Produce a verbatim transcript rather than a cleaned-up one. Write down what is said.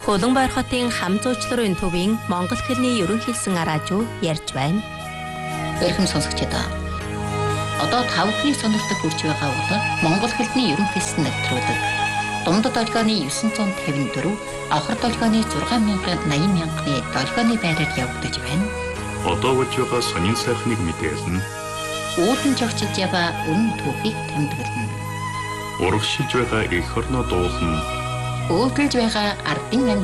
Улаанбаяр хотын хам зуучларын төвийн Монгол хэлний ерөнхийлсөн араажуу ярьж байна. Өрхөм сонсогчдоо. Одоо тавхны сонирхдаг хүрч байгаа бол Монгол хэлний ерөнхийлсөн нэвтрүүлэг. Дундад долгионы дев'ять п'ятьдесят четыре, авхар долгионы шесть мянган восемьдесят мянганы долгионы байраар явагдаж байна. Одоо болж байгаа сонин сайхныг мэдээлнэ. Үүдэн жогчилж яваа үнэн түүхийг тэмдэглэнэ. Урагшилж байгаа эх орноо дуулна. Өөдөлж байгаа ардын